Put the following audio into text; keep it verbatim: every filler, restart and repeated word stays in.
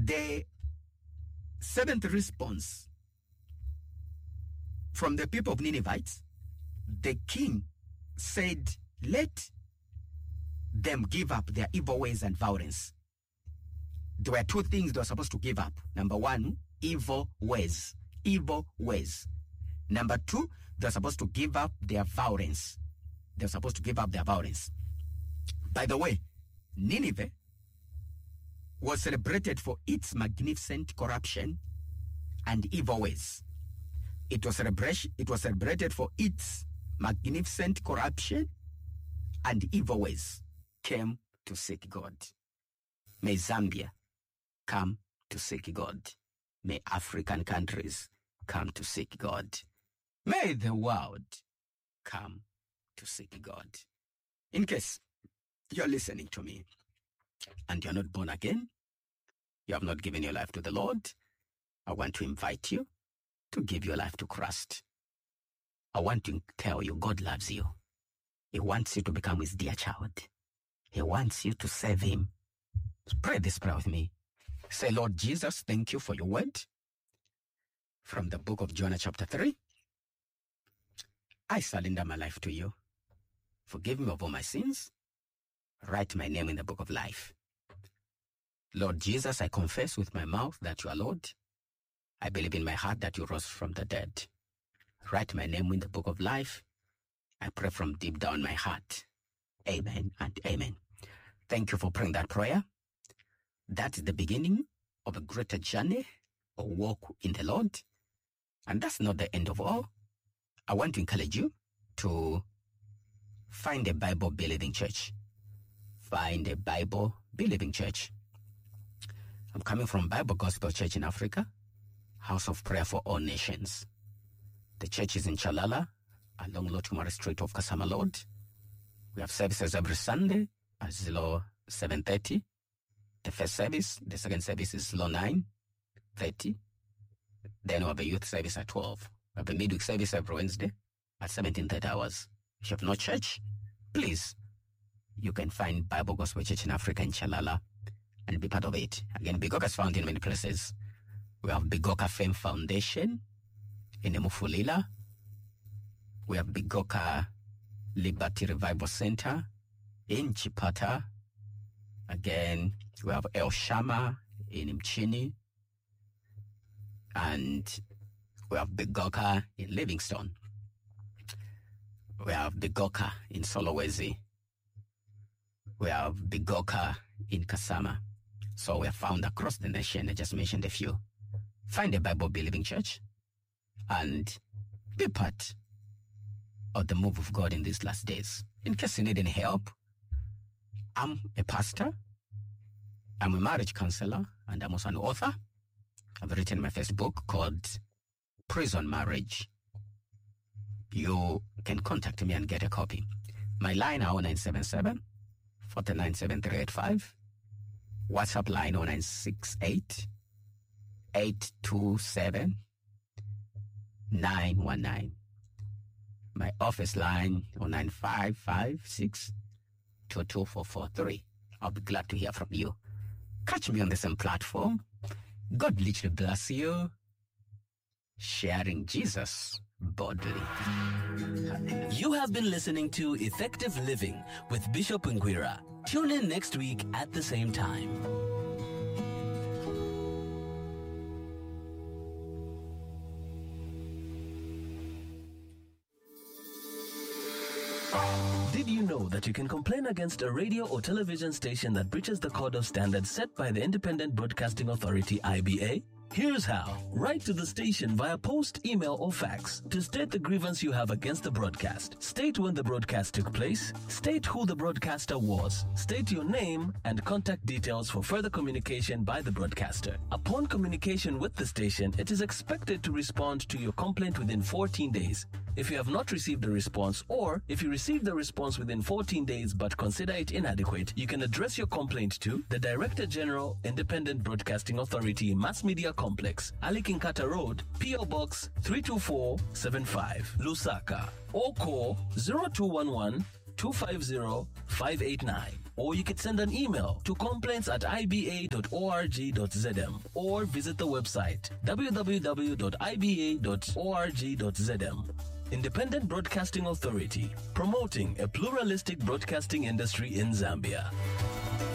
the seventh response from the people of Ninevites, the king said, let them give up their evil ways and violence. There were two things they were supposed to give up. Number one, evil ways. Evil ways. Number two, they're supposed to give up their violence. They're supposed to give up their violence. By the way, Nineveh was celebrated for its magnificent corruption and evil ways. It was, celebration, it was celebrated for its magnificent corruption and evil ways. Came to seek God. May Zambia come to seek God. May African countries come to seek God. May the world come to seek God. In case you're listening to me and you're not born again, you have not given your life to the Lord, I want to invite you to give your life to Christ. I want to tell you God loves you. He wants you to become his dear child. He wants you to serve him. Pray this prayer with me. Say, Lord Jesus, thank you for your word. From the book of Jonah chapter three, I surrender my life to you. Forgive me of all my sins. Write my name in the book of life. Lord Jesus, I confess with my mouth that you are Lord. I believe in my heart that you rose from the dead. Write my name in the book of life. I pray from deep down my heart. Amen and amen. Thank you for praying that prayer. That's the beginning of a greater journey or walk in the Lord. And that's not the end of all. I want to encourage you to find a Bible-believing church. Find a Bible-believing church. I'm coming from Bible Gospel Church in Africa, House of Prayer for All Nations. The church is in Chalala, along Lotumari Street of Kasama Lord. We have services every Sunday at zero seven thirty. The first service, the second service is zero nine thirty. Then we have a youth service at twelve. We have a midweek service every Wednesday at seventeen thirty hours. If you have no church, please, you can find Bible Gospel Church in Africa in Chalala and be part of it. Again, Bigoka is found in many places. We have Bigoka Fame Foundation in Emufulila. We have Bigoka Liberty Revival Center in Chipata. Again, we have El Shama in Mchini. And we have Bigoka in Livingstone. We have Bigoka in Solowezi. We have Bigoka in Kasama. So we are found across the nation. I just mentioned a few. Find a Bible-believing church and be part of the move of God in these last days. In case you need any help, I'm a pastor, I'm a marriage counselor, and I'm also an author. I've written my first book called Prison Marriage. You can contact me and get a copy. My line is zero nine seven seven, four nine seven three eight five. WhatsApp line zero nine six eight, eight two seven, nine one nine. My office line zero nine five five six, two two four four three. I'll be glad to hear from you. Catch me on the same platform. God literally bless you. Sharing Jesus boldly. You have been listening to Effective Living with Bishop Ngwira. Tune in next week at the same time. Did you know that you can complain against a radio or television station that breaches the code of standards set by the Independent Broadcasting Authority, I B A? Here's how. Write to the station via post, email, or fax to state the grievance you have against the broadcast. State when the broadcast took place. State who the broadcaster was. State your name and contact details for further communication by the broadcaster. Upon communication with the station, it is expected to respond to your complaint within fourteen days. If you have not received a response, or if you received the response within fourteen days but consider it inadequate, you can address your complaint to the Director General, Independent Broadcasting Authority, Mass Media Complex, Ali Kinkata Road, P O Box three two four seven five, Lusaka, or call zero two one one, two five zero, five eight nine. or you could send an email to complaints at i b a dot org dot z m or visit the website w w w dot i b a dot org dot z m. Independent Broadcasting Authority, promoting a pluralistic broadcasting industry in Zambia.